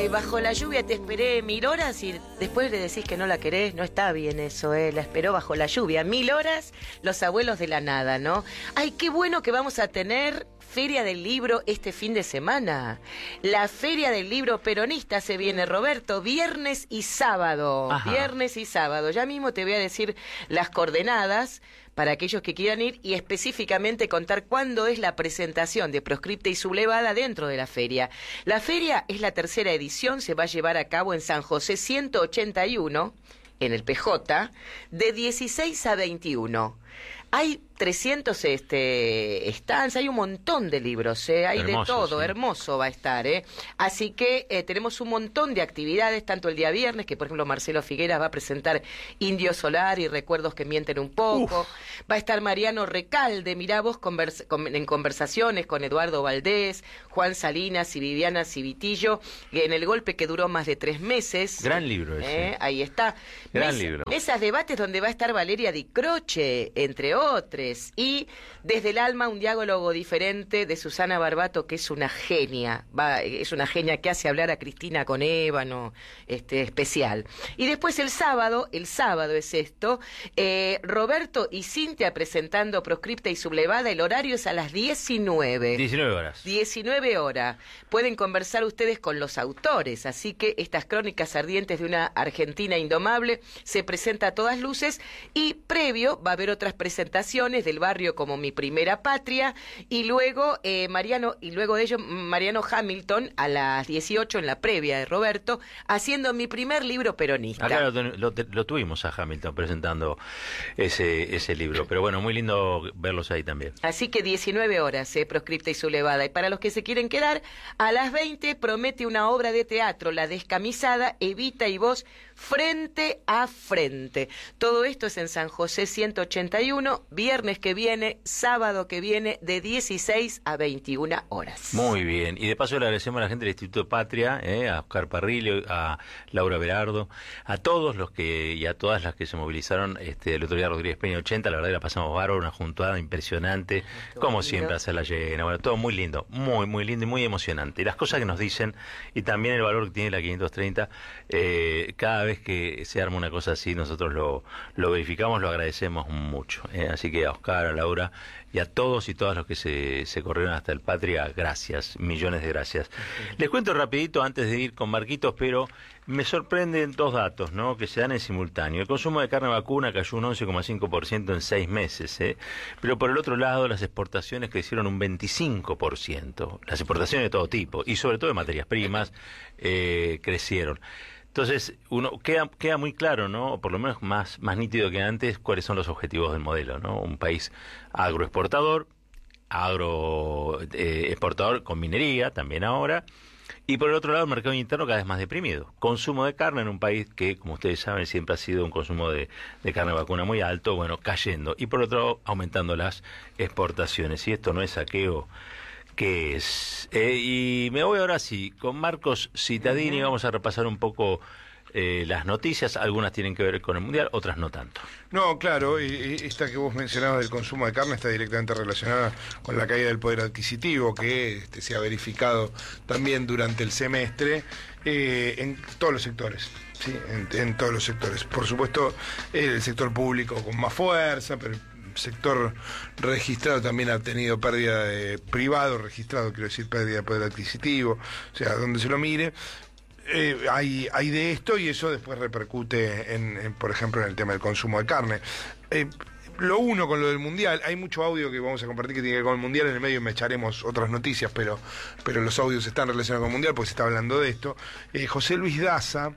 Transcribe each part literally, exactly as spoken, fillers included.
Ay, bajo la lluvia te esperé mil horas y después le decís que no la querés. No está bien eso, ¿eh? La esperó bajo la lluvia. Mil horas, los abuelos de la nada, ¿no? Ay, qué bueno que vamos a tener Feria del Libro este fin de semana. La Feria del Libro Peronista se viene, Roberto, viernes y sábado. Ajá. Viernes y sábado. Ya mismo te voy a decir las coordenadas para aquellos que quieran ir y específicamente contar cuándo es la presentación de Proscripta y Sublevada dentro de la feria. La feria es la tercera edición, se va a llevar a cabo en San José ciento ochenta y uno, en el P J, de dieciséis a veintiuno. Hay trescientos este, stands, hay un montón de libros, ¿eh? Hay hermoso, de todo, sí. Hermoso va a estar, ¿eh? Así que eh, tenemos un montón de actividades, tanto el día viernes, que por ejemplo Marcelo Figueras va a presentar Indio Solar y Recuerdos que mienten un poco. Uf. Va a estar Mariano Recalde, mirá vos, conversa, con, en conversaciones con Eduardo Valdés, Juan Salinas y Viviana Civitillo, en el golpe que duró más de tres meses. Gran libro ese. ¿Eh? Ahí está. Gran Mes, libro. Esas debates donde va a estar Valeria Di Croce, entre otros. Y Desde el alma, un diálogo diferente de Susana Barbato, que es una genia, va, es una genia que hace hablar a Cristina con ébano, este, especial. Y después el sábado, el sábado es esto, eh, Roberto y Cintia presentando Proscripta y Sublevada, el horario es a las diecinueve. diecinueve horas. diecinueve horas. Pueden conversar ustedes con los autores, así que estas crónicas ardientes de una Argentina indomable se presenta a todas luces y previo va a haber otras presentaciones del barrio como Mi Primera Patria y luego eh, Mariano y luego de ello Mariano Hamilton a las dieciocho en la previa de Roberto haciendo Mi Primer Libro Peronista. Acá lo, lo, lo tuvimos a Hamilton presentando ese ese libro, pero bueno, muy lindo verlos ahí también. Así que diecinueve horas, eh, Proscripta y Sublevada. Y para los que se quieren quedar, a las veinte promete una obra de teatro, La Descamisada, Evita y Vos, frente a frente. Todo esto es en San José ciento ochenta y uno, viernes que viene, sábado que viene, de dieciséis a veintiuna horas. Muy bien, y de paso le agradecemos a la gente del Instituto Patria, eh, a Oscar Parrillo, a Laura Berardo, a todos los que y a todas las que se movilizaron este, el otro día Rodríguez Peña ochenta, la verdad que la pasamos bárbaro, una juntada impresionante, como lindo. Siempre hacerla llena, bueno, todo muy lindo, muy, muy lindo y muy emocionante. Y las cosas que nos dicen, y también el valor que tiene la quinientos treinta, eh, cada vez que se arma una cosa así, nosotros lo, lo verificamos, lo agradecemos mucho. Eh, así que a Oscar, a Laura y a todos y todas los que se, se corrieron hasta el Patria, gracias, millones de gracias. Okay. Les cuento rapidito antes de ir con Marquitos, pero me sorprenden dos datos, ¿no?, que se dan en simultáneo. El consumo de carne vacuna cayó un once coma cinco por ciento en seis meses, ¿eh? Pero por el otro lado las exportaciones crecieron un veinticinco por ciento. Las exportaciones de todo tipo, y sobre todo de materias primas, eh, crecieron. Entonces, uno queda, queda muy claro, ¿no?, o por lo menos más, más nítido que antes, cuáles son los objetivos del modelo, ¿no? Un país agroexportador, agroexportador eh, con minería, también ahora, y por el otro lado el mercado interno cada vez más deprimido. Consumo de carne en un país que, como ustedes saben, siempre ha sido un consumo de, de carne vacuna muy alto, bueno, cayendo, y por otro lado aumentando las exportaciones. Y esto no es saqueo, ¿qué es? Eh, y me voy ahora sí con Marcos Cittadini. Uh-huh. Vamos a repasar un poco eh, las noticias. Algunas tienen que ver con el Mundial, otras no tanto. No, claro, esta que vos mencionabas del consumo de carne está directamente relacionada con la caída del poder adquisitivo que este, se ha verificado también durante el semestre eh, en todos los sectores. Sí, en, en todos los sectores. Por supuesto, el sector público con más fuerza, pero sector registrado también ha tenido pérdida de privado registrado, quiero decir, pérdida de poder adquisitivo, o sea, donde se lo mire, eh, hay, hay de esto y eso después repercute en, en, por ejemplo, en el tema del consumo de carne. Eh, Lo uno con lo del Mundial, hay mucho audio que vamos a compartir que tiene que ver con el Mundial, en el medio me echaremos otras noticias, pero, pero los audios están relacionados con el Mundial porque se está hablando de esto. Eh, José Luis Daza,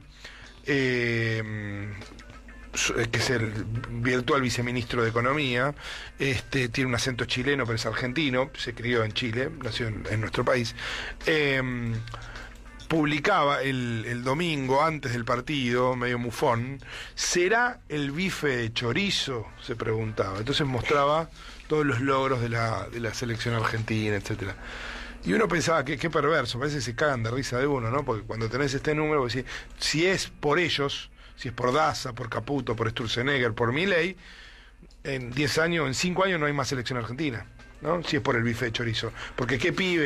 eh, que es el virtual viceministro de Economía, este, tiene un acento chileno, pero es argentino, se crió en Chile, nació en, en nuestro país, eh, publicaba el, el domingo, antes del partido, medio mufón, ¿será el bife de chorizo?, se preguntaba. Entonces mostraba todos los logros de la, de la selección argentina, etcétera. Y uno pensaba, que qué perverso, parece que se cagan de risa de uno, ¿no? Porque cuando tenés este número, pues, si, si es por ellos, si es por Daza, por Caputo, por Sturzenegger, por Milei, en diez años, en cinco años no hay más selección argentina, ¿no? Si es por el bife de chorizo. Porque qué pibe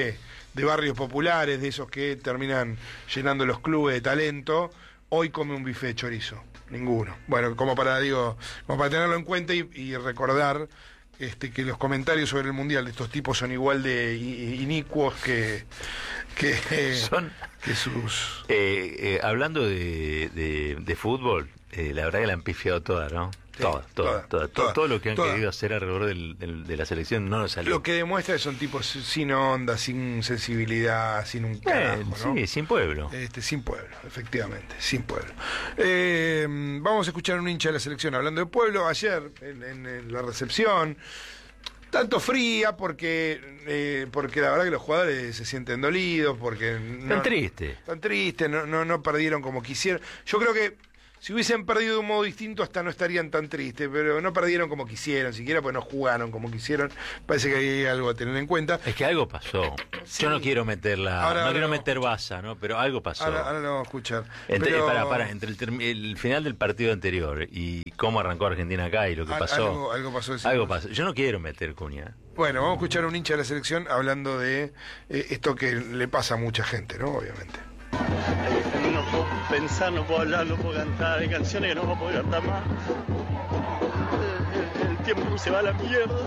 de barrios populares, de esos que terminan llenando los clubes de talento, hoy come un bife de chorizo. Ninguno. Bueno, como para, digo, como para tenerlo en cuenta y, y recordar este, que los comentarios sobre el Mundial de estos tipos son igual de inicuos que, que, eh, son, que sus... Eh, eh, hablando de, de, de fútbol, eh, la verdad que la han pifiado toda, ¿no? Sí, Toda, toda, toda, toda, toda, todo lo que han toda. querido hacer alrededor del, del, de la selección no nos salió. Lo que demuestra que son tipos sin onda, sin sensibilidad, sin un carajo, Eh, ¿no? sí, sin pueblo. Este, sin pueblo, efectivamente, sin pueblo. Eh, vamos a escuchar a un hincha de la selección hablando de pueblo. Ayer, en, en, en la recepción, tanto fría, porque eh, porque la verdad que los jugadores se sienten dolidos, porque... No, Tan triste. Tan tristes, no, no, no perdieron como quisieron. Yo creo que si hubiesen perdido de un modo distinto, hasta no estarían tan tristes, pero no perdieron como quisieron, siquiera pues no jugaron como quisieron. Parece que hay algo a tener en cuenta. Es que algo pasó. Sí. Yo no quiero meter la, Ahora, no ahora quiero no. meter baza, ¿no? Pero algo pasó. Ahora, ahora lo vamos a escuchar. Entre, Pero- para, para, entre el, term- el final del partido anterior y cómo arrancó Argentina acá y lo que Al- pasó. algo- algo pasó, decimos. Algo pasó. Yo no quiero meter cuña. Bueno, vamos a escuchar a un hincha de la selección hablando de eh, esto que le pasa a mucha gente, ¿no? Obviamente. No puedo pensar, no puedo hablar, no puedo cantar. Hay canciones que no voy a poder cantar más. El, el- el tiempo se va a la mierda.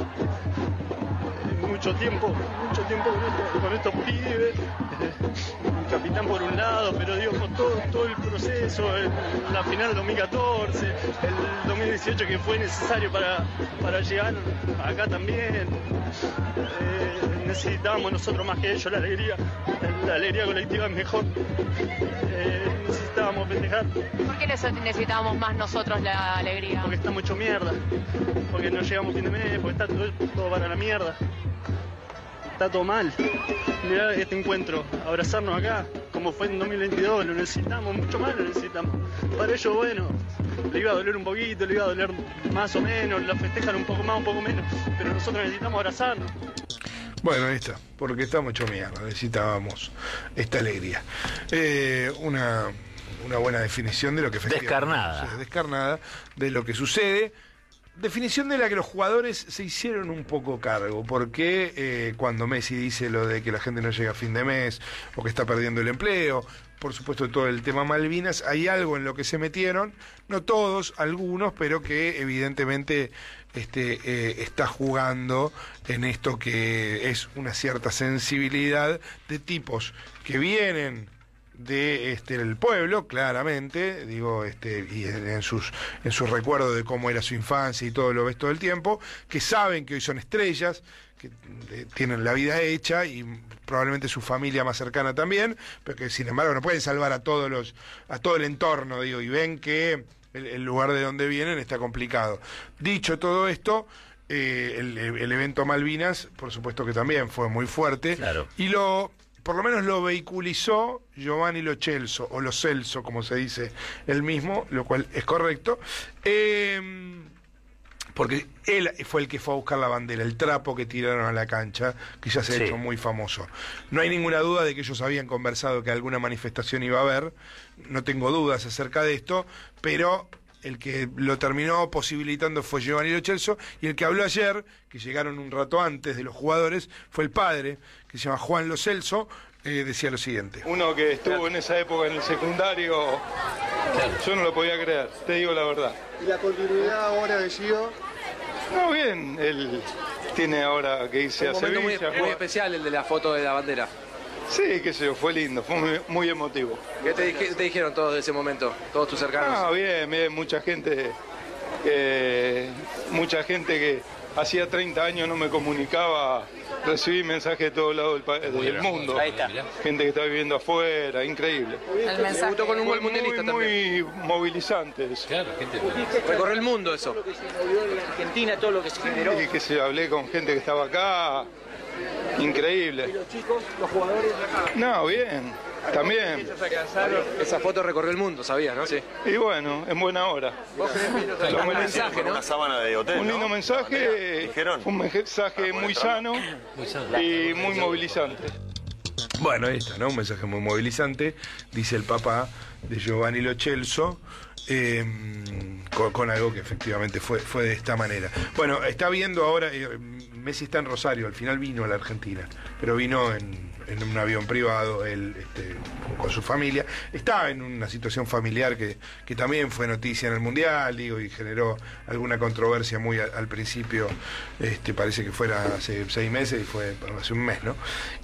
Mucho tiempo, mucho tiempo con, esto- con estos pibes. Un capitán por un lado, pero digo, con todo, todo el proceso, el- la final del dos mil catorce, el dos mil dieciocho que fue necesario para, para llegar acá también. Eh, necesitábamos nosotros más que ellos la alegría, la alegría colectiva es mejor. Eh, necesitábamos festejar ¿Por qué neces- necesitábamos más nosotros la alegría? porque estamos hecho mierda, porque no llegamos a fin de mes, porque está todo, todo para la mierda. Está todo mal. Mirá este encuentro, abrazarnos acá, como fue en dos mil veintidós, lo necesitamos, mucho más lo necesitamos. Para ello, bueno, le iba a doler un poquito, le iba a doler más o menos, la festejan un poco más, un poco menos, pero nosotros necesitamos abrazarnos. Bueno, ahí está, porque estamos hecho mierda, necesitábamos esta alegría. Eh, una, una buena definición de lo que efectivamente Descarnada. sucede, descarnada de lo que sucede. Definición de la que los jugadores se hicieron un poco cargo, porque eh, cuando Messi dice lo de que la gente no llega a fin de mes o que está perdiendo el empleo, por supuesto todo el tema Malvinas, hay algo en lo que se metieron, no todos, algunos, pero que evidentemente este, eh, está jugando en esto que es una cierta sensibilidad de tipos que vienen de este el pueblo, claramente, digo, este, y en, en sus en sus recuerdos de cómo era su infancia y todo lo ves todo el tiempo, que saben que hoy son estrellas, que eh, tienen la vida hecha y probablemente su familia más cercana también, pero que sin embargo no pueden salvar a todos los, a todo el entorno, digo, y ven que el, el lugar de donde vienen está complicado. Dicho todo esto, eh, el, el evento Malvinas, por supuesto que también fue muy fuerte, Claro. y lo por lo menos lo vehiculizó Giovanni Lo Celso, o Lo Celso, como se dice él mismo, lo cual es correcto, eh, porque él fue el que fue a buscar la bandera, el trapo que tiraron a la cancha, que ya se ha Sí. hecho muy famoso. No hay ninguna duda de que ellos habían conversado que alguna manifestación iba a haber, no tengo dudas acerca de esto, pero el que lo terminó posibilitando fue Giovanni Lo Celso, y el que habló ayer, que llegaron un rato antes de los jugadores, fue el padre, que se llama Juan Lo Celso, eh, decía lo siguiente. Uno que estuvo en esa época en el secundario, yo no lo podía creer, te digo la verdad. ¿Y la continuidad ahora de Gio? No, bien, él tiene ahora que irse a Un momento muy, Sevilla. muy jugar. especial el de la foto de la bandera. Sí, qué sé yo, fue lindo, fue muy, muy emotivo. ¿Qué te, dije- te dijeron todos de ese momento? Todos tus cercanos. Ah, bien, bien, mucha gente, eh, mucha gente que hacía treinta años no me comunicaba, recibí mensajes de todos lados del, pa- del mundo. Ahí está. Gente que está viviendo afuera, increíble. El mensaje. Debutó con un Fue gol mundialista muy, también. muy movilizante eso. Recorrió el mundo eso. Argentina, todo lo que se generó. Y que se hablé con gente que estaba acá, increíble. Los chicos, los jugadores. No, bien, también. Esa foto recorrió el mundo, sabías, ¿no? Sí. Y bueno, en buena hora. Un mensaje, ¿no? Una sábana de hotel, Un lindo ¿no? mensaje, Dijeron. un mensaje muy sano y muy movilizante. Bueno, ahí está, ¿no? Un mensaje muy movilizante, dice el papá de Giovanni Lo Celso, Eh, con, con algo que efectivamente fue, fue de esta manera. Bueno, está viendo ahora, eh, Messi está en Rosario, al final vino a la Argentina, pero vino en, en un avión privado, él este, con su familia. Está en una situación familiar que, que también fue noticia en el Mundial, digo, y generó alguna controversia muy a, al principio, este, parece que fuera hace seis meses y fue hace un mes, ¿no?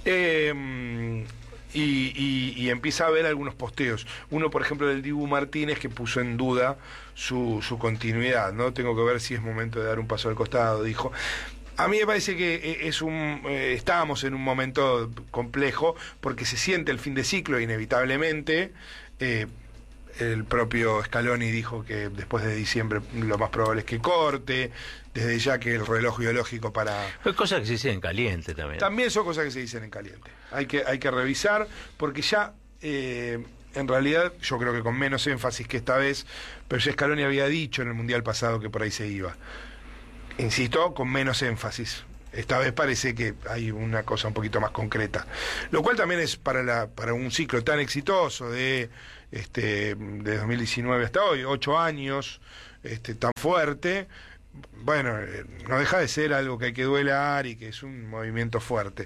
Eh, Y, y, y empieza a ver algunos posteos. Uno, por ejemplo, del Dibu Martínez, que puso en duda su, su continuidad, ¿no? Tengo que ver si es momento de dar un paso al costado, dijo. A mí me parece que es un eh, estábamos en un momento complejo, porque se siente el fin de ciclo, inevitablemente. Eh, el propio Scaloni dijo que después de diciembre lo más probable es que corte, desde ya que el reloj biológico para... Hay cosas que se dicen en caliente también. También son cosas que se dicen en caliente. Hay que, hay que revisar, porque ya, eh, en realidad, yo creo que con menos énfasis que esta vez, pero ya Scaloni había dicho en el Mundial pasado que por ahí se iba. Insisto, con menos énfasis. Esta vez parece que hay una cosa un poquito más concreta. Lo cual también es para, la, para un ciclo tan exitoso de, este, de dos mil diecinueve hasta hoy, ocho años, este, tan fuerte. Bueno, eh, no deja de ser algo que hay que duelar y que es un movimiento fuerte.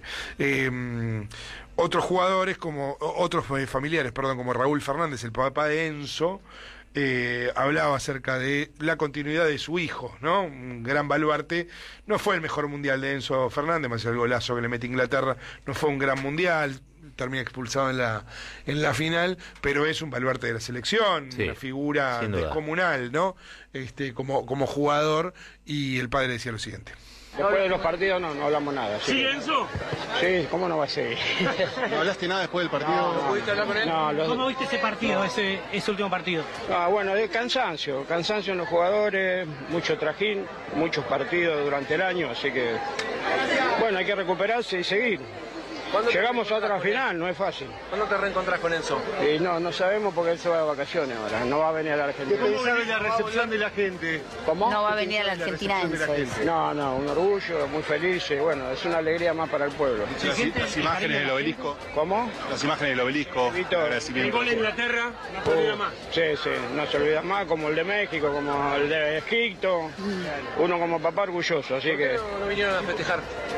Eh, otros jugadores, como otros familiares, perdón, como Raúl Fernández, el papá de Enzo, eh, hablaba acerca de la continuidad de su hijo, ¿no? Un gran baluarte. No fue el mejor mundial de Enzo Fernández, más el golazo que le mete Inglaterra, no fue un gran mundial. Termina expulsado en la en la final, pero es un baluarte de la selección, sí, una figura descomunal, ¿no? Este, como, como jugador, y el padre decía lo siguiente. Después de los partidos no, no hablamos nada. ¿Sí, ¿Sí Enzo? Sí, ¿cómo no va a ser? ¿No hablaste nada después del partido? No, no, ¿pudiste hablar con él? No, los... ¿Cómo viste ese partido, ese, ese último partido? Ah, bueno, de cansancio, cansancio en los jugadores, mucho trajín, muchos partidos durante el año, así que, bueno, hay que recuperarse y seguir. Llegamos a otra final, no es fácil. ¿Cuándo te reencontrás con Enzo? Y no, no sabemos porque él se va de vacaciones ahora, no va a venir a la Argentina. ¿Qué pensás de la recepción de la gente? ¿Cómo? No va a venir a la Argentina Enzo. No, no, un orgullo, muy feliz, bueno, es una alegría más para el pueblo. Las, las imágenes del obelisco. ¿Cómo? Las imágenes del obelisco. El gol de Inglaterra, no se olvida más. Sí, sí, no se olvida más, como el de México, como el de Egipto. Uno como papá orgulloso, así que... ¿Por qué no, no vinieron a festejar?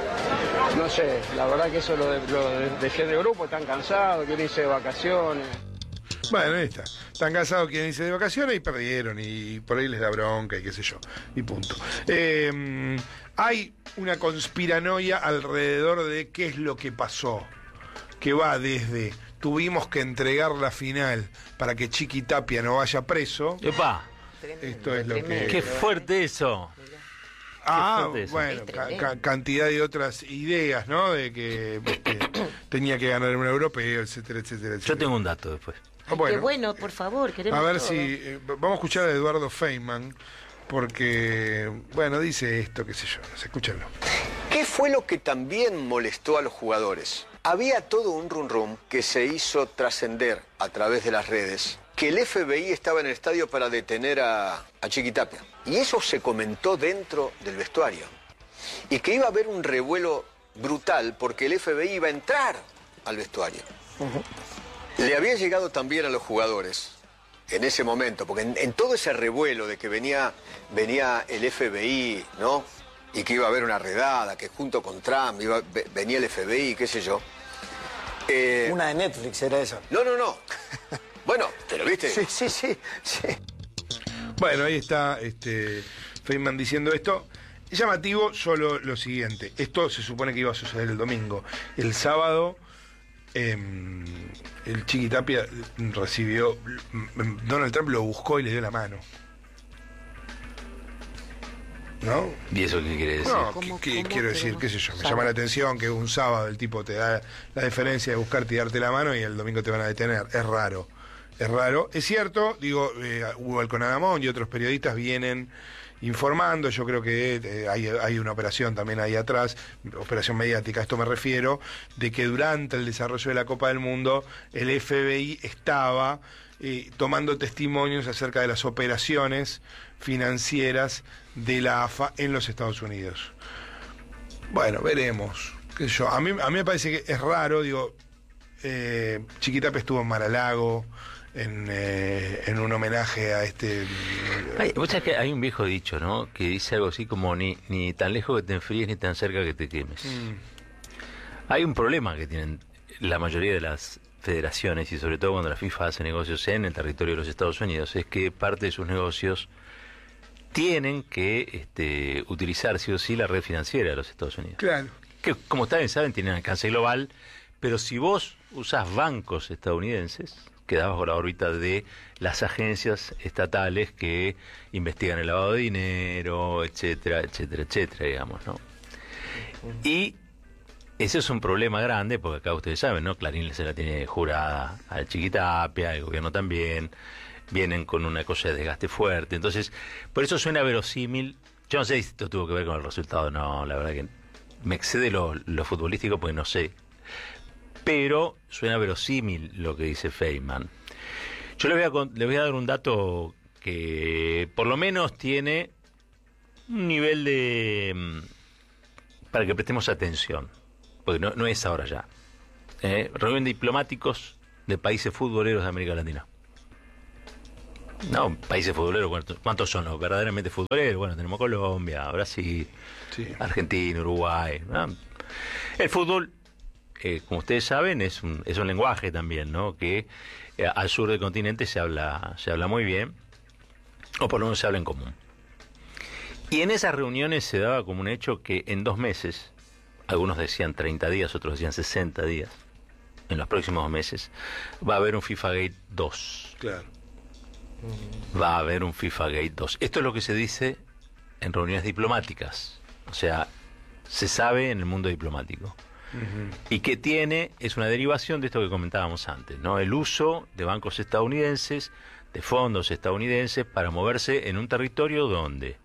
No sé, la verdad que eso lo, de, lo de, decía de grupo, están cansados, quieren irse de vacaciones. Bueno, ahí está. Están cansados, quieren irse de vacaciones y perdieron, y por ahí les da bronca y qué sé yo, y punto. Eh, hay una conspiranoia alrededor de qué es lo que pasó, que va desde tuvimos que entregar la final para que Chiqui Tapia no vaya preso. ¡Epa! Esto es lo que... ¡Qué fuerte eso! Ah, bueno, ca ca cantidad de otras ideas, ¿no? De que este, tenía que ganar un europeo, etcétera, etcétera, etcétera. Yo tengo un dato después. Ah, bueno. Qué bueno, por favor, queremos A ver todo. si... Eh, vamos a escuchar a Eduardo Feynman, porque, bueno, dice esto, qué sé yo, no sé, escúchenlo. ¿Qué fue lo que también molestó a los jugadores? Había todo un rum rum que se hizo trascender a través de las redes, que el F B I estaba en el estadio para detener a, a Chiqui Tapia. Y eso se comentó dentro del vestuario. Y que iba a haber un revuelo brutal porque el F B I iba a entrar al vestuario. Uh-huh. Le había llegado también a los jugadores en ese momento, porque en, en todo ese revuelo de que venía, venía el F B I, ¿no? Y que iba a haber una redada, que junto con Trump iba, venía el F B I, qué sé yo. Eh, una de Netflix era eso. No, no, no. Bueno, ¿te lo viste? Sí, sí, sí, sí. Bueno, ahí está este, Feynman diciendo esto. Es llamativo solo lo siguiente. Esto se supone que iba a suceder el domingo. El sábado, eh, el Chiqui Tapia recibió... Donald Trump lo buscó y le dio la mano. ¿No? ¿Y eso qué quiere decir? No, ¿Cómo, ¿qué, cómo, quiero decir? ¿Qué sé yo? Me llama la atención que un sábado el tipo te da la deferencia de buscarte y darte la mano y el domingo te van a detener. Es raro. Es raro. Es cierto, digo, eh, Hugo Alconadamón y otros periodistas vienen informando. Yo creo que eh, hay, hay una operación también ahí atrás, operación mediática, a esto me refiero, de que durante el desarrollo de la Copa del Mundo el F B I estaba eh, tomando testimonios acerca de las operaciones financieras de la A F A en los Estados Unidos. Bueno, veremos. ¿Qué sé yo? A mí, a mí me parece que es raro, digo, eh, Chiqui Tapia estuvo en Mar-a-Lago, en, eh, en un homenaje a este... Hay, vos sabés que hay un viejo dicho, ¿no? Que dice algo así como ni, ni tan lejos que te enfríes ni tan cerca que te quemes. Mm. Hay un problema que tienen la mayoría de las federaciones, y sobre todo cuando la FIFA hace negocios en el territorio de los Estados Unidos, es que parte de sus negocios tienen que este, utilizar sí o sí la red financiera de los Estados Unidos. Claro. Que, como ustedes saben, tienen alcance global, pero si vos usás bancos estadounidenses, quedás bajo la órbita de las agencias estatales que investigan el lavado de dinero, etcétera, etcétera, etcétera, digamos, ¿no? Y ese es un problema grande, porque acá ustedes saben, ¿no? Clarín se la tiene jurada al Chiquitapia, el gobierno también, vienen con una cosa de desgaste fuerte, entonces, por eso suena verosímil. Yo no sé si esto tuvo que ver con el resultado, no, la verdad que me excede lo, lo futbolístico porque no sé, pero suena verosímil lo que dice Feynman. Yo le voy a, le voy a dar un dato que por lo menos tiene un nivel de... para que prestemos atención, porque no, no es ahora ya. ¿Eh? Reunión de diplomáticos de países futboleros de América Latina. No, países futboleros, ¿cuántos, cuántos son los verdaderamente futboleros? Bueno, tenemos Colombia, Brasil, sí. Argentina, Uruguay, ¿no? El fútbol, eh, como ustedes saben, es un, es un lenguaje también, ¿no? Que eh, al sur del continente se habla, se habla muy bien, o por lo menos se habla en común. Y en esas reuniones se daba como un hecho que en dos meses, algunos decían treinta días, otros decían sesenta días, en los próximos meses, va a haber un FIFA Gate dos. Claro. Va a haber un FIFA Gate dos. Esto es lo que se dice en reuniones diplomáticas. O sea, se sabe en el mundo diplomático. Uh-huh. Y que tiene, es una derivación de esto que comentábamos antes, ¿no? El uso de bancos estadounidenses, de fondos estadounidenses, para moverse en un territorio donde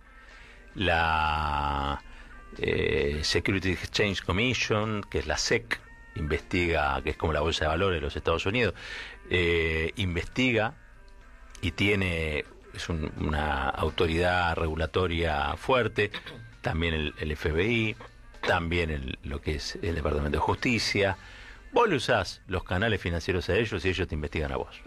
la eh, Security Exchange Commission, que es la S E C, investiga, que es como la Bolsa de Valores de los Estados Unidos, eh, investiga y tiene, es un, una autoridad regulatoria fuerte, también el, el F B I, también el, lo que es el Departamento de Justicia. Vos le usás los canales financieros a ellos y ellos te investigan a vos.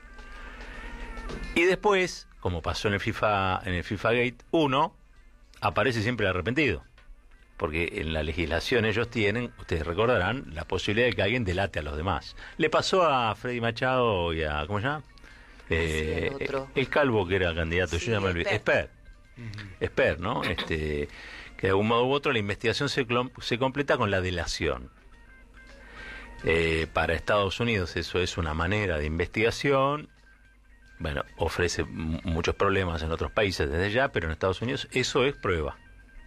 Y después, como pasó en el FIFA, en el FIFA Gate uno, aparece siempre el arrepentido. Porque en la legislación ellos tienen, ustedes recordarán, la posibilidad de que alguien delate a los demás. Le pasó a Freddy Machado y a, ¿cómo se llama? Eh, sí, el, el calvo que era candidato, sí, yo ya me olvidé. Esper. Uh-huh. Esper, ¿no? Este, que de algún modo u otro la investigación se, se completa con la delación. Eh, para Estados Unidos eso es una manera de investigación. Bueno, ofrece m- muchos problemas en otros países desde ya, pero en Estados Unidos eso es prueba.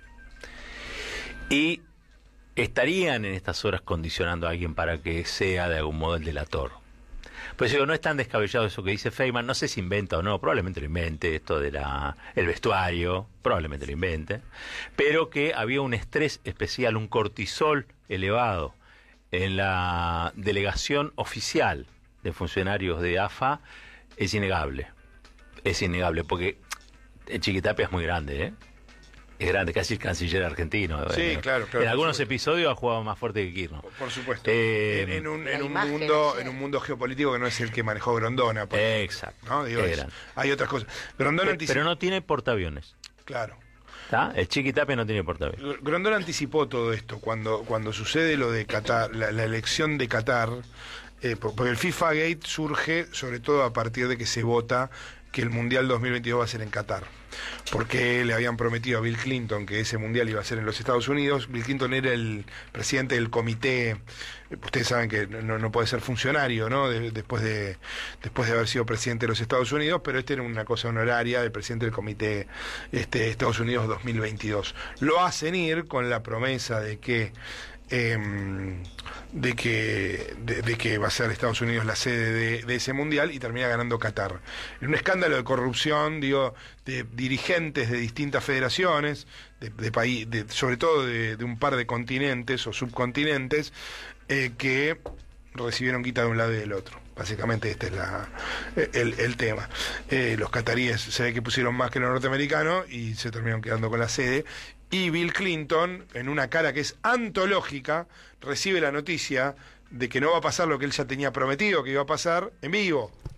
Y estarían en estas horas condicionando a alguien para que sea de algún modo el delator. Pues digo, no es tan descabellado eso que dice Feynman, no sé si inventa o no, probablemente lo invente, esto de la el vestuario, probablemente lo invente, pero que había un estrés especial, un cortisol elevado en la delegación oficial de funcionarios de A F A, es innegable, es innegable, porque el Chiquitapia es muy grande, ¿eh? Es grande, casi el canciller argentino. Sí, bueno, claro, claro. En algunos episodios ha jugado más fuerte que Kirchner. Por, por supuesto. Eh, en, en, un, en, un mundo, en un mundo geopolítico que no es el que manejó Grondona. Por exacto. ¿No? Digo, es, hay otras cosas. Grondona pero, anticipó... pero no tiene portaaviones. Claro. ¿Está? El Chiquitapia no tiene portaaviones. Grondona anticipó todo esto cuando, cuando sucede lo de Qatar, la, la elección de Qatar, eh, porque el FIFA Gate surge sobre todo a partir de que se vota que el Mundial dos mil veintidós va a ser en Qatar, porque le habían prometido a Bill Clinton que ese Mundial iba a ser en los Estados Unidos. Bill Clinton era el presidente del comité, ustedes saben que no, no puede ser funcionario, ¿no? De, después de después de haber sido presidente de los Estados Unidos, pero este era una cosa honoraria del presidente del comité este, Estados Unidos dos mil veintidós. Lo hacen ir con la promesa de que Eh, de que de, de que va a ser Estados Unidos la sede de, de ese mundial, y termina ganando Qatar. En un escándalo de corrupción, digo, de dirigentes de distintas federaciones, de, de país, de, sobre todo de, de un par de continentes o subcontinentes, eh, que recibieron guita de un lado y del otro. Básicamente este es la, el, el tema. Eh, los cataríes se ve que pusieron más que los norteamericanos y se terminaron quedando con la sede. Y Bill Clinton, en una cara que es antológica, recibe la noticia de que no va a pasar lo que él ya tenía prometido que iba a pasar en vivo.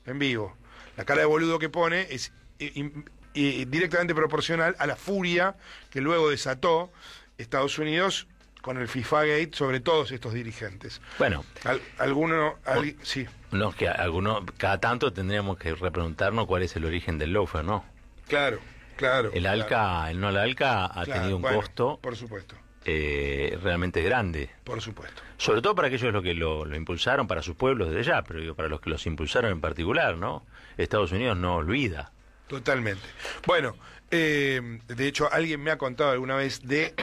en vivo. La cara de boludo que pone es i, i, directamente proporcional a la furia que luego desató Estados Unidos con el FIFA Gate sobre todos estos dirigentes. Bueno, Al, alguno, al, sí. No, que alguno, cada tanto tendríamos que repreguntarnos cuál es el origen del loafer, ¿no? Claro, claro. El ALCA, claro. el no al ALCA ha Claro, tenido un bueno, costo, por supuesto, eh, realmente grande. por supuesto. Sobre todo para aquellos los que lo, lo impulsaron, para sus pueblos desde ya, pero digo, para los que los impulsaron en particular, ¿no? Estados Unidos no olvida. Totalmente. Bueno, eh, de hecho, alguien me ha contado alguna vez de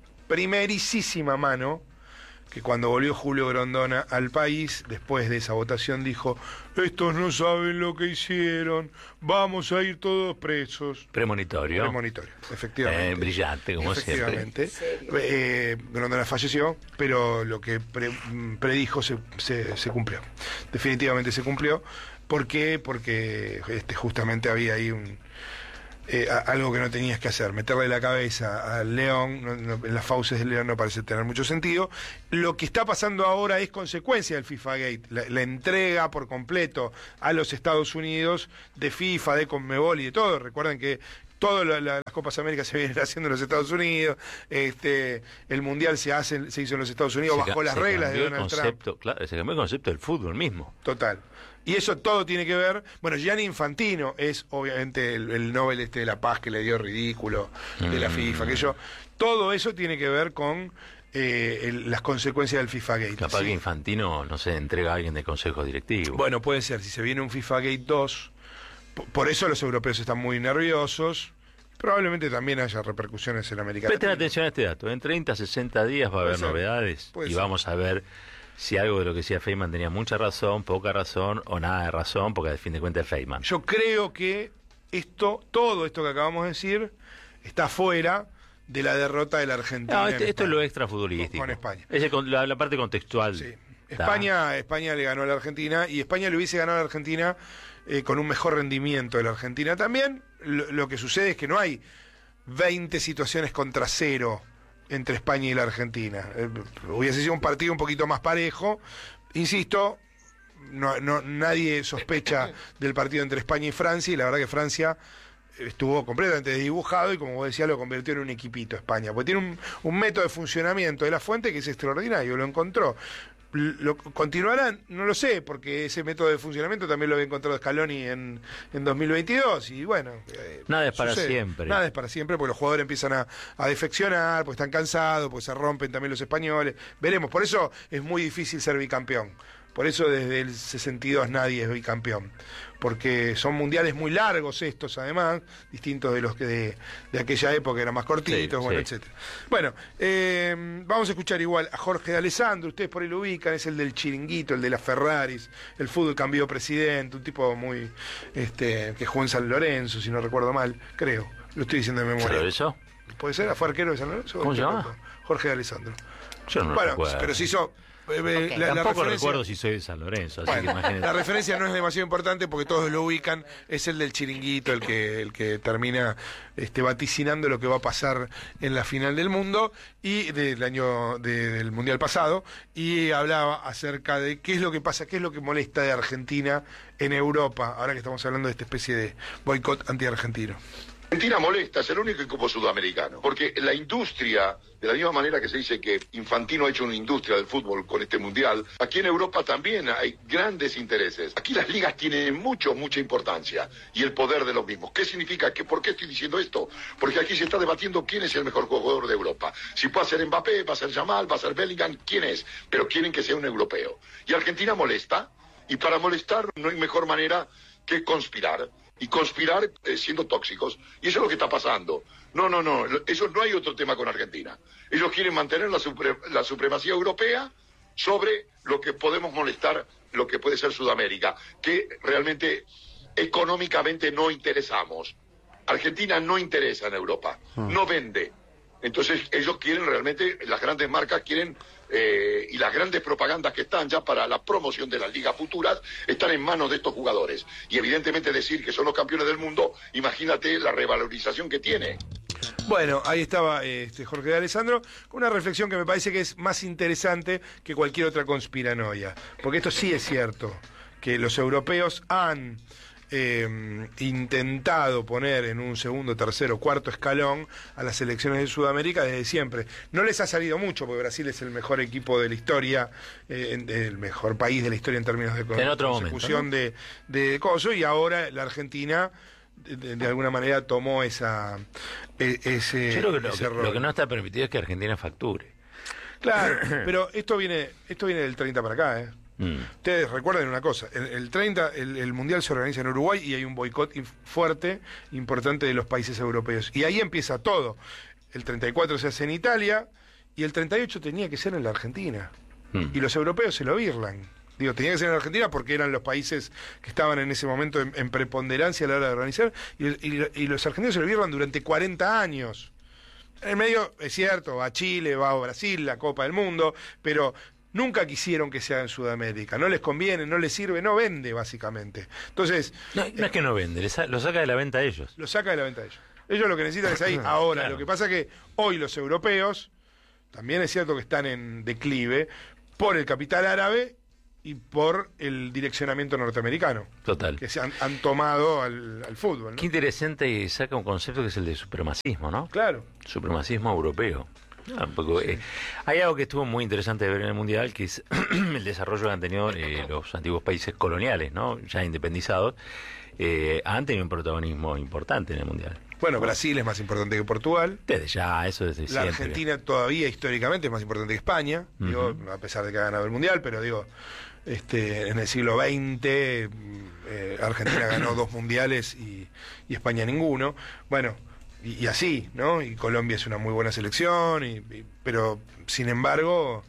primerísima mano que cuando volvió Julio Grondona al país, después de esa votación, dijo: estos no saben lo que hicieron, vamos a ir todos presos. Premonitorio. Premonitorio, efectivamente. Eh, brillante, como efectivamente. siempre. Eh, Grondona falleció, pero lo que pre, predijo se, se, se cumplió. Definitivamente se cumplió. ¿Por qué? Porque este, justamente había ahí un... Eh, a, algo que no tenías que hacer, meterle la cabeza al león, no, no, en las fauces del león no parece tener mucho sentido. Lo que está pasando ahora es consecuencia del FIFA Gate, la, la entrega por completo a los Estados Unidos de FIFA, de Conmebol y de todo. Recuerden que todas la, la, las Copas Américas se vienen haciendo en los Estados Unidos, este, el Mundial se hace, se hizo en los Estados Unidos se bajo las reglas de Donald concepto, Trump. Claro, se cambió el concepto del fútbol mismo. Total. Y eso todo tiene que ver, bueno, Gianni Infantino es obviamente el, el Nobel este de la Paz que le dio ridículo de la FIFA, que yo, todo eso tiene que ver con eh, el, las consecuencias del FIFA Gate. Capaz ¿sí? que Infantino, no sé, entrega a alguien de consejo directivo. Bueno, puede ser, si se viene un FIFA Gate dos, por, por eso los europeos están muy nerviosos, probablemente también haya repercusiones en América Latina. Presten atención a este dato, en treinta, sesenta días va a haber ser, novedades y ser. vamos a ver si algo de lo que decía Feynman tenía mucha razón, poca razón o nada de razón, porque al fin de cuentas es Feynman. Yo creo que esto, todo esto que acabamos de decir, está fuera de la derrota de la Argentina. No, este, esto es lo extra futbolístico. Con España. Es el, la, la parte contextual. Sí. España, España le ganó a la Argentina y España le hubiese ganado a la Argentina eh, con un mejor rendimiento de la Argentina también. Lo, lo que sucede es que no hay veinte situaciones contra cero entre España y la Argentina. Eh, hubiese sido un partido un poquito más parejo. Insisto, no, no, nadie sospecha del partido entre España y Francia, y la verdad que Francia estuvo completamente desdibujado y, como vos decías, lo convirtió en un equipito España, porque tiene un, un método de funcionamiento de la fuente que es extraordinario, lo encontró. ¿Lo continuarán? No lo sé, porque ese método de funcionamiento también lo había encontrado Scaloni en, en dos mil veintidós y bueno... Eh, nada es para sucede. siempre. Nada es para siempre, porque los jugadores empiezan a, a defeccionar, porque están cansados, porque se rompen también los españoles. Veremos, por eso es muy difícil ser bicampeón. Por eso desde el sesenta y dos nadie es bicampeón, porque son mundiales muy largos estos, además, distintos de los que de, de aquella época eran más cortitos, sí, bueno, sí. etcétera. Bueno, eh, vamos a escuchar igual a Jorge D'Alessandro, ustedes por ahí lo ubican, es el del chiringuito, el de las Ferraris, el fútbol cambió presidente, un tipo muy, este, que jugó en San Lorenzo, si no recuerdo mal, creo, lo estoy diciendo de memoria. ¿Pero eso? ¿Puede ser? ¿Fue arquero de San Lorenzo? ¿Cómo se llama? Jorge D'Alessandro. Yo no bueno, recuerdo. pero se hizo... Okay. La, la Tampoco referencia... recuerdo si soy de San Lorenzo, así bueno, que imagínate. La referencia no es demasiado importante porque todos lo ubican, es el del chiringuito, el que el que termina este, vaticinando lo que va a pasar en la final del mundo y del año de, del mundial pasado, y hablaba acerca de qué es lo que pasa, qué es lo que molesta de Argentina en Europa, ahora que estamos hablando de esta especie de boicot anti-argentino. Argentina molesta, es el único equipo sudamericano, porque la industria, de la misma manera que se dice que Infantino ha hecho una industria del fútbol con este mundial, aquí en Europa también hay grandes intereses. Aquí las ligas tienen mucho, mucha importancia y el poder de los mismos. ¿Qué significa? ¿Qué, ¿Por qué estoy diciendo esto? Porque aquí se está debatiendo quién es el mejor jugador de Europa. Si puede ser Mbappé, va a ser Yamal, va a ser Bellingham, ¿quién es? Pero quieren que sea un europeo. Y Argentina molesta, y para molestar no hay mejor manera que conspirar. Y conspirar eh, siendo tóxicos. Y eso es lo que está pasando. No, no, no. Eso no hay otro tema con Argentina. Ellos quieren mantener la, supre la supremacía europea sobre lo que podemos molestar, lo que puede ser Sudamérica, que realmente económicamente no interesamos. Argentina no interesa en Europa. No vende. Entonces ellos quieren realmente, las grandes marcas quieren, eh, y las grandes propagandas que están ya para la promoción de las ligas futuras, están en manos de estos jugadores. Y evidentemente decir que son los campeones del mundo, imagínate la revalorización que tiene. Bueno, ahí estaba este Jorge D'Alessandro, con una reflexión que me parece que es más interesante que cualquier otra conspiranoia. Porque esto sí es cierto, que los europeos han eh, intentado poner en un segundo, tercero, cuarto escalón a las selecciones de Sudamérica desde siempre. No les ha salido mucho, porque Brasil es el mejor equipo de la historia, eh, el mejor país de la historia en términos de en otro consecución momento, ¿no? de, de coso, y ahora la Argentina de, de alguna manera tomó esa e, ese, Yo creo que lo, ese que rol. lo que no está permitido es que Argentina facture. Claro, pero esto viene esto viene del treinta para acá, ¿eh? Mm. Ustedes recuerden una cosa, el, el treinta, el, el Mundial se organiza en Uruguay y hay un boicot fuerte, importante de los países europeos. Y ahí empieza todo. El treinta y cuatro se hace en Italia y el treinta y ocho tenía que ser en la Argentina. Mm. Y los europeos se lo birlan. Digo, tenía que ser en Argentina porque eran los países que estaban en ese momento en, en preponderancia a la hora de organizar. Y, y, y los argentinos se lo birlan durante cuarenta años. En el medio, es cierto, va a Chile, va a Brasil, la Copa del Mundo, pero nunca quisieron que sea en Sudamérica. No les conviene, no les sirve, no vende, básicamente. Entonces... No, no es que no vende, les sa- lo saca de la venta a ellos. Lo saca de la venta a ellos. Ellos lo que necesitan es ahí. Ahora, Claro. lo que pasa es que hoy los europeos, también es cierto que están en declive, por el capital árabe y por el direccionamiento norteamericano. Total. Que se han, han tomado al, al fútbol, ¿no? Qué interesante, y saca un concepto que es el de supremacismo, ¿no? Claro. Supremacismo europeo. Ah, un poco, eh, hay algo que estuvo muy interesante de ver en el Mundial, que es el desarrollo que han tenido eh, los antiguos países coloniales, ¿no? Ya independizados, eh, han tenido un protagonismo importante en el Mundial. Bueno, Brasil es más importante que Portugal. Desde ya, eso desde La siempre. Argentina todavía históricamente es más importante que España, digo, Ujú. a pesar de que ha ganado el Mundial, pero digo, este, en el siglo veinte eh, Argentina ganó dos mundiales y, y España ninguno. Bueno, y, y así, ¿no? Y Colombia es una muy buena selección, y, y- pero sin embargo,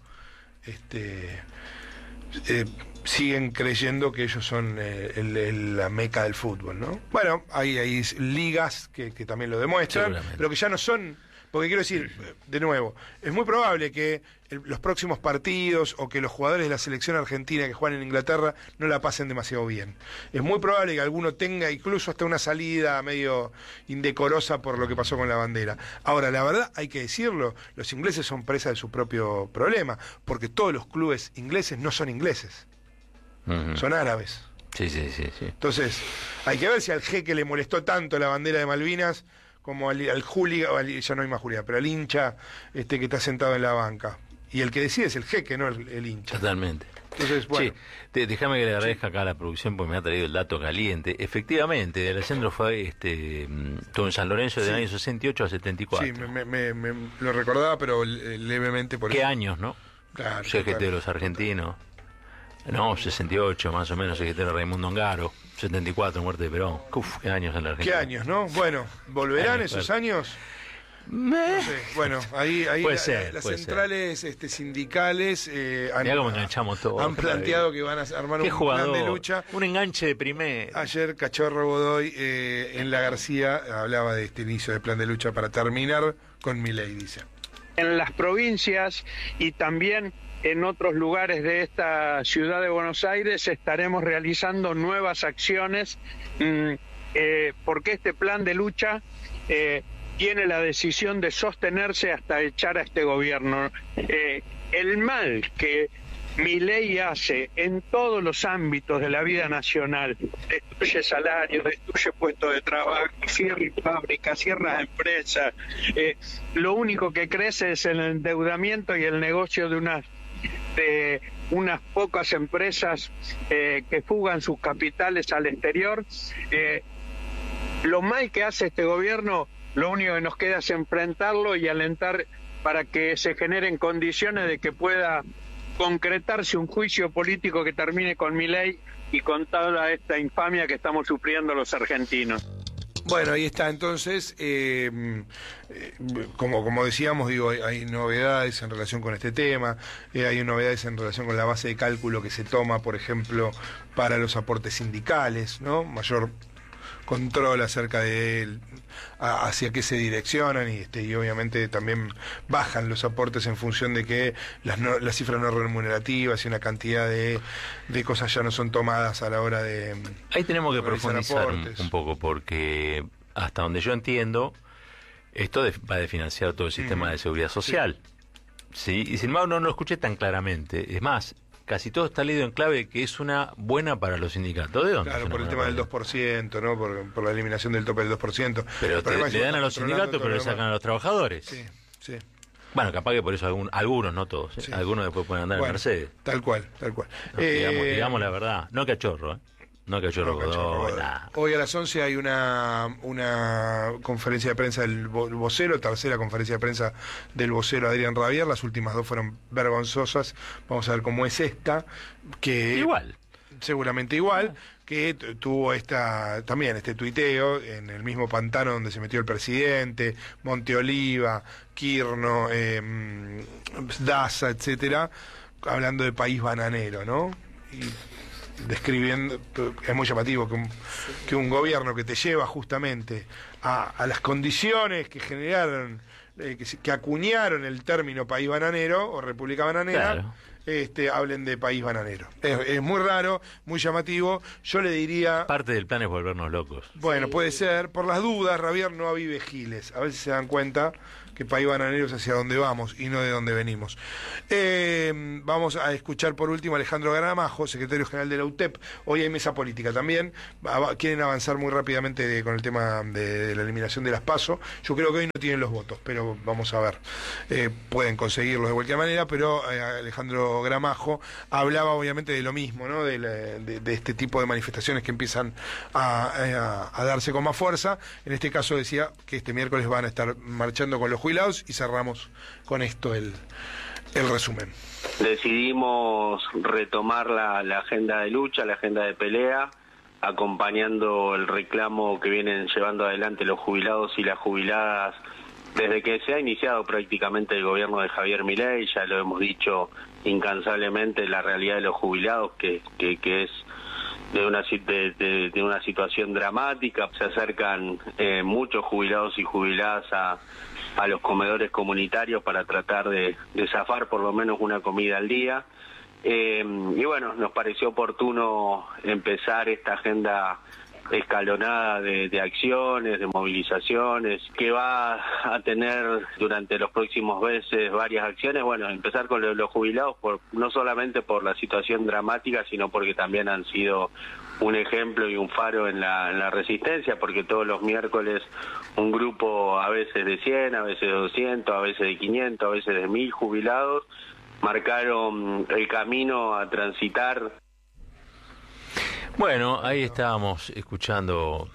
este, eh, siguen creyendo que ellos son eh, el- el- la meca del fútbol, ¿no? Bueno, hay, hay ligas que, que también lo demuestran, Seguramente. pero que ya no son, porque quiero decir, de nuevo, es muy probable que el- los próximos partidos o que los jugadores de la selección argentina que juegan en Inglaterra no la pasen demasiado bien. Es muy probable que alguno tenga incluso hasta una salida medio indecorosa por lo que pasó con la bandera. Ahora, la verdad, hay que decirlo, los ingleses son presa de su propio problema, porque todos los clubes ingleses no son ingleses, Ujú. son árabes. Sí, sí, sí, sí. Entonces, hay que ver si al jeque le molestó tanto la bandera de Malvinas como al, al hooligan, o al- ya no hay más hooligan, pero al hincha este que está sentado en la banca. Y el que decide es el jeque, no el, el hincha. Totalmente. Entonces, bueno. Sí, te- déjame que le agradezca acá a la producción porque me ha traído el dato caliente. Efectivamente, de Alessandro fue este, mm, estuvo en San Lorenzo del Sí. año sesenta y ocho a setenta y cuatro. Sí, me, me- me- me lo recordaba, pero eh, levemente por ¿Qué eso. años, no? Claro, C G T de total. los argentinos. No, sesenta y ocho más o menos, C G T de Raimundo Ongaro. setenta y cuatro, muerte de Perón. Uf, qué años en la Argentina. ¿Qué años, no? Bueno, ¿volverán Años, esos claro. años? No sé. Bueno, ahí, ahí Puede la- ser, las puede ser. centrales este, sindicales eh, han, Mirá cómo enganchamos todo. han planteado que van a armar Qué un jugador, plan de lucha. un enganche de primera. Ayer Cachorro Godoy eh, en La García hablaba de este inicio de plan de lucha para terminar con Milei, dice. En las provincias y también en otros lugares de esta ciudad de Buenos Aires estaremos realizando nuevas acciones mmm, eh, porque este plan de lucha eh, tiene la decisión de sostenerse hasta echar a este gobierno. Eh, el mal que Milei hace en todos los ámbitos de la vida nacional, destruye salarios, destruye puestos de trabajo, cierra fábricas, cierra empresas, eh, lo único que crece es el endeudamiento y el negocio de unas de unas pocas empresas eh, que fugan sus capitales al exterior. Eh, lo mal que hace este gobierno, lo único que nos queda es enfrentarlo y alentar para que se generen condiciones de que pueda concretarse un juicio político que termine con Milei y con toda esta infamia que estamos sufriendo los argentinos. Bueno, ahí está entonces, eh, eh, como, como decíamos, digo, hay, hay novedades en relación con este tema, eh, hay novedades en relación con la base de cálculo que se toma, por ejemplo, para los aportes sindicales, ¿no? Mayor control acerca de él, a- hacia qué se direccionan y este y obviamente también bajan los aportes en función de que las, no- las cifras no remunerativas y una cantidad de, de cosas ya no son tomadas a la hora de Ahí tenemos que realizar profundizar un, aportes. un poco porque hasta donde yo entiendo esto de- va a financiar todo el sistema Mm. de seguridad social. Sí. Y sin embargo no lo escuché tan claramente. Es más, casi todo está leído en clave de que es una buena para los sindicatos. ¿De dónde? Claro, por el tema del dos por ciento, ¿no? Por, por la eliminación del tope del dos por ciento. Pero te, le dan a los sindicatos, pero le sacan a los trabajadores. Sí, sí. Bueno, capaz que por eso algún, algunos, no todos, ¿eh? Sí. Algunos después pueden andar bueno, en Mercedes. Tal cual, tal cual. No, eh, digamos, digamos la verdad, no cachorro, ¿eh? No cachorro, no cachorro nada. Hoy a las once hay una, una conferencia de prensa del vocero, tercera conferencia de prensa del vocero Adrián Rabier. Las últimas dos fueron vergonzosas. Vamos a ver cómo es esta. Que igual. Seguramente igual. Que tuvo esta también este tuiteo en el mismo pantano donde se metió el presidente, Monteoliva, Quirno, eh, Daza, etcétera, hablando de país bananero, ¿no? Y describiendo, es muy llamativo que un, que un gobierno que te lleva justamente a, a las condiciones que generaron, eh, que, que acuñaron el término país bananero o república bananera, claro. Este, hablen de país bananero. Es, es muy raro, muy llamativo. Yo le diría... Parte del plan es volvernos locos. Bueno, sí. Puede ser. Por las dudas, Rabier no avive giles. A veces se dan cuenta que país bananero es hacia donde vamos y no de donde venimos. Eh, vamos a escuchar por último a Alejandro Gramajo, secretario general de la U T E P. Hoy hay mesa política también. Quieren avanzar muy rápidamente de, con el tema de, de la eliminación de las PASO. Yo creo que hoy no tienen los votos, pero vamos a ver. Eh, pueden conseguirlos de cualquier manera, pero eh, Alejandro Gramajo hablaba obviamente de lo mismo, ¿no? De, la, de, de este tipo de manifestaciones que empiezan a, a, a darse con más fuerza. En este caso decía que este miércoles van a estar marchando con los jubilados y cerramos con esto el, el resumen. Decidimos retomar la, la agenda de lucha, la agenda de pelea, acompañando el reclamo que vienen llevando adelante los jubilados y las jubiladas desde que se ha iniciado prácticamente el gobierno de Javier Milei. Ya lo hemos dicho incansablemente, la realidad de los jubilados que, que, que es de una de, de, de una situación dramática. Se acercan eh, muchos jubilados y jubiladas a a los comedores comunitarios para tratar de, de zafar por lo menos una comida al día. Eh, y bueno, nos pareció oportuno empezar esta agenda escalonada de, de acciones, de movilizaciones, que va a tener durante los próximos meses varias acciones. Bueno, empezar con los, los jubilados, por, no solamente por la situación dramática, sino porque también han sido un ejemplo y un faro en la, en la resistencia, porque todos los miércoles un grupo, a veces de cien, a veces de doscientos, a veces de quinientos, a veces de mil jubilados, marcaron el camino a transitar. Bueno, ahí estábamos escuchando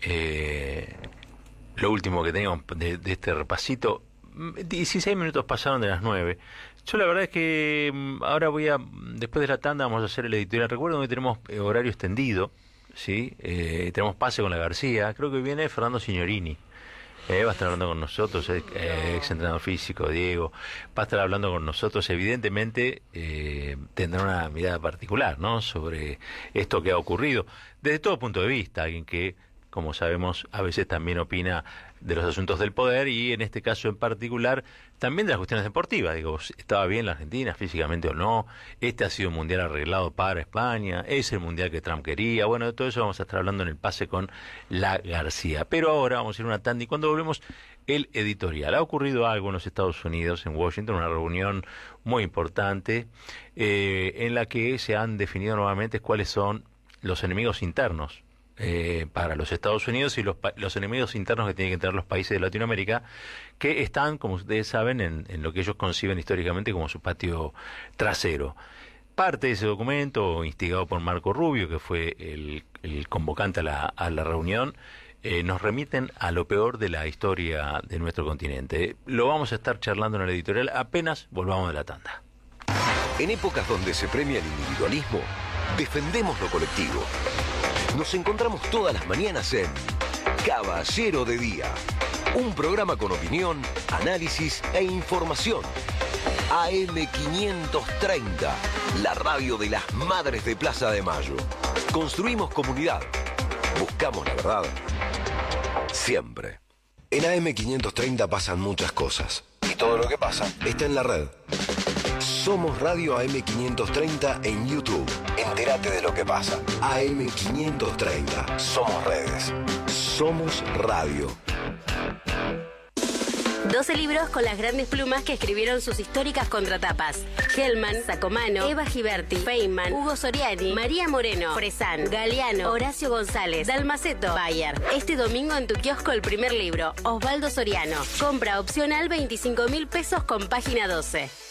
eh, lo último que teníamos de, de este repasito. dieciséis minutos pasaron de las nueve. Yo la verdad es que ahora voy a, después de la tanda vamos a hacer el editorial. Recuerden que tenemos horario extendido, ¿sí? Eh, tenemos pase con la García. Creo que viene Fernando Signorini. Eh, va a estar hablando con nosotros, eh, ex entrenador físico, Diego. Va a estar hablando con nosotros. Evidentemente eh, tendrá una mirada particular, ¿no? Sobre esto que ha ocurrido. Desde todo punto de vista, alguien que, como sabemos, a veces también opina de los asuntos del poder y en este caso en particular también de las cuestiones deportivas. Digo, ¿estaba bien la Argentina físicamente o no? Este ha sido un mundial arreglado para España, es el mundial que Trump quería. Bueno, de todo eso vamos a estar hablando en el pase con la García. Pero ahora vamos a ir a una tanda y cuando volvemos, el editorial. Ha ocurrido algo en los Estados Unidos, en Washington, una reunión muy importante eh, en la que se han definido nuevamente cuáles son los enemigos internos Eh, para los Estados Unidos y los, los enemigos internos que tienen que tener los países de Latinoamérica, que están, como ustedes saben, en, en lo que ellos conciben históricamente como su patio trasero. Parte de ese documento, instigado por Marco Rubio, que fue el, el convocante a la, a la reunión, eh, nos remiten a lo peor de la historia de nuestro continente. Lo vamos a estar charlando en el editorial apenas volvamos de la tanda. En épocas donde se premia el individualismo, defendemos lo colectivo. Nos encontramos todas las mañanas en Caballero de Día, un programa con opinión, análisis e información. A M quinientos treinta, la radio de las madres de Plaza de Mayo. Construimos comunidad, buscamos la verdad, siempre. En A M quinientos treinta pasan muchas cosas y todo lo que pasa está en la red. Somos Radio A M quinientos treinta en YouTube. Entérate de lo que pasa. A M quinientos treinta. Somos redes. Somos radio. doce libros con las grandes plumas que escribieron sus históricas contratapas. Hellman, Sacomano, Eva Giberti, Feynman, Hugo Soriani, María Moreno, Fresán, Galeano, Horacio González, Dalmaceto, Bayer. Este domingo en tu kiosco el primer libro, Osvaldo Soriano. Compra opcional veinticinco mil pesos con página doce.